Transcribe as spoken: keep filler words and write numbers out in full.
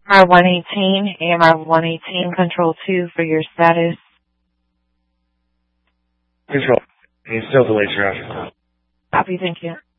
R one eighteen, A M R one eighteen, control two for your status. Control. You still delayed traffic. Copy, thank you.